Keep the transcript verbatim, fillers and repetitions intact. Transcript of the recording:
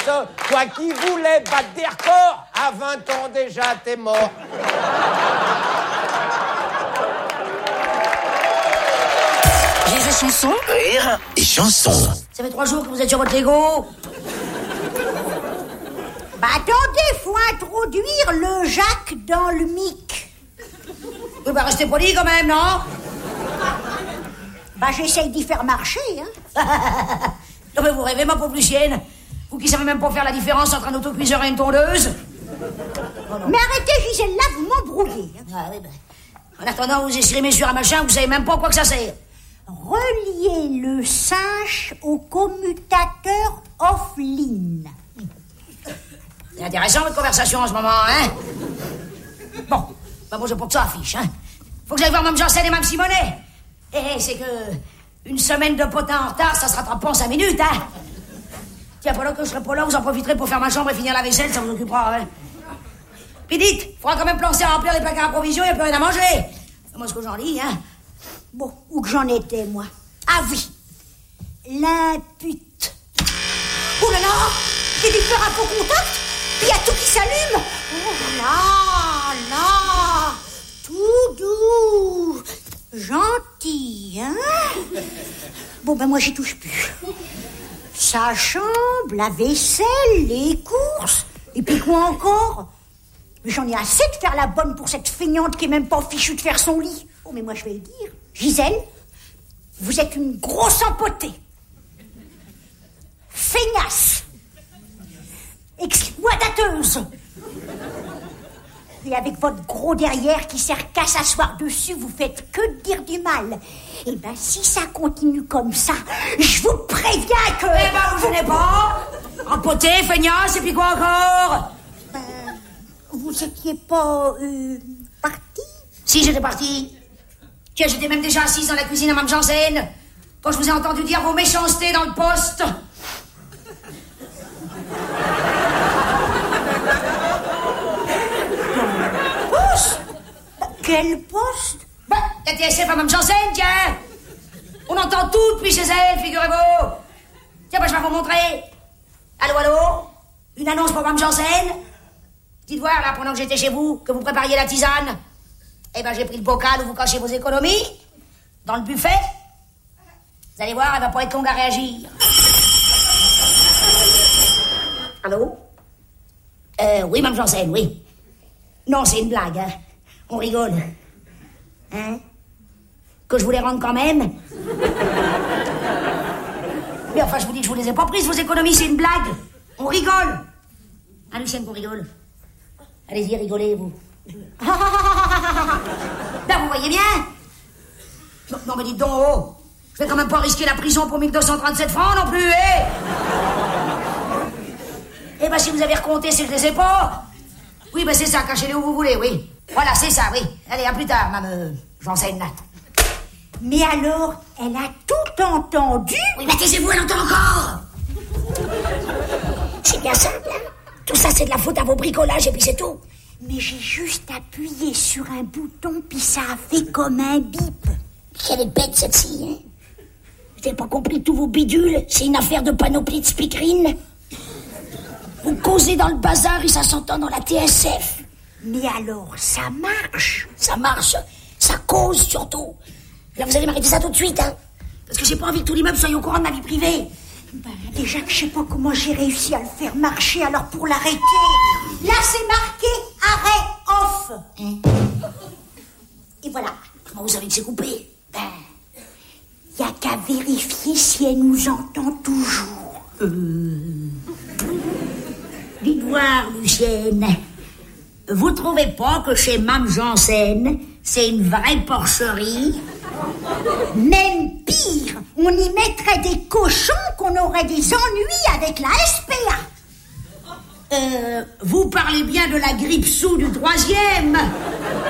toi qui voulais battre des records, à vingt ans déjà, t'es mort. Rire et chanson. Rire et chanson. Ça fait trois jours que vous êtes sur votre Lego. Bah attendez, faut introduire le Jacques dans le mic. Oui, bah restez poli quand même, non? Bah j'essaye d'y faire marcher, hein. Non mais vous rêvez, ma pauvre Lucienne. Vous qui savez même pas faire la différence entre un autocuiseur et une tondeuse. Oh, mais arrêtez, Gisèle, là, vous m'embrouillez. Hein. Ah, oui, bah. En attendant, vous escrimez sur un machin, vous savez même pas à quoi que ça sert. Reliez le singe au commutateur off-line. C'est intéressant votre conversation en ce moment, hein? Bon, bah moi je porte ça affiche, hein. Faut que j'aille voir Mme Janssen et Mme Simonet. Eh, c'est que une semaine de potin en retard, ça se rattrape pas en cinq minutes, hein. Tiens, pendant que je serai pas là, vous en profiterez pour faire ma chambre et finir la vaisselle, ça vous occupera, hein. Puis dites, faudra quand même penser à remplir les placards à provisions, il n'y a plus rien à manger. C'est moi ce que j'en dis, hein. Bon, où que j'en étais, moi? Ah oui, l'impute. Oh là là, j'ai dû faire un faux contact, puis il y a tout qui s'allume. Oh là là, tout doux, gentil, hein. Bon, ben moi, j'y touche plus. Sa chambre, la vaisselle, les courses, et puis quoi encore? Mais j'en ai assez de faire la bonne pour cette feignante qui est même pas fichue de faire son lit. Oh, mais moi, je vais le dire. Gisèle, vous êtes une grosse empotée. Feignasse. Exploitateuse. Et avec votre gros derrière qui sert qu'à s'asseoir dessus, vous faites que de dire du mal. Et ben, si ça continue comme ça, je vous préviens que... Eh ben, vous venez pas. Empotée, feignasse, et puis quoi encore? Ben, vous étiez pas... Euh, parti? Si, j'étais partie. Tiens, j'étais même déjà assise dans la cuisine à Mme Janssen quand je vous ai entendu dire vos méchancetés dans le poste. Poste? Quel poste? Bah, la T S F à Mme Janssen, tiens. On entend tout depuis chez elle, figurez-vous. Tiens, bah, je vais vous montrer. Allô, allô? Une annonce pour Mme Janssen? Dites voir, là, pendant que j'étais chez vous, que vous prépariez la tisane. Eh ben, j'ai pris le bocal où vous cachez vos économies, dans le buffet. Vous allez voir, elle va pas être longue à réagir. Allô? Euh, oui, Mme Janssen, oui. Non, c'est une blague, hein. On rigole. Hein? Que je vous les rende quand même? Mais enfin, je vous dis que je vous les ai pas prises, vos économies, c'est une blague. On rigole. Ah, Lucienne, qu'on rigole. Allez-y, rigolez, vous. Là, vous voyez bien? Non, non, mais dites donc, oh. Je vais quand même pas risquer la prison pour mille deux cent trente-sept francs non plus, eh? Eh ben, si vous avez recompté, c'est que je les ai pas. Oui, ben c'est ça, cachez-les où vous voulez, oui. Voilà, c'est ça, oui. Allez, à plus tard, Mme euh, Janssen, là. Mais alors, elle a tout entendu? Oui, mais taisez-vous, elle entend encore. C'est bien simple, hein? Tout ça, c'est de la faute à vos bricolages, et puis c'est tout. Mais j'ai juste appuyé sur un bouton, puis ça a fait comme un bip. Quelle est bête, celle-ci, hein? Vous n'avez pas compris tous vos bidules? C'est une affaire de panoplie de speakerines. Vous causez dans le bazar et ça s'entend dans la T S F. Mais alors, ça marche? Ça marche. Ça cause, surtout. Là, vous allez m'arrêter ça tout de suite, hein? Parce que j'ai pas envie que tout l'immeuble soit au courant de ma vie privée. Ben, déjà que je sais pas comment j'ai réussi à le faire marcher, alors pour l'arrêter... Là, c'est marqué arrêt off. Hein? Et voilà. Comment vous savez que c'est coupé? Ben, y a qu'à vérifier si elle nous entend toujours. Euh... Dites voir, Lucienne. Vous trouvez pas que chez Mme Janssen, c'est une vraie porcherie? Même pire, on y mettrait des cochons qu'on aurait des ennuis avec la S P A. Euh, vous parlez bien de la grippe sous du troisième?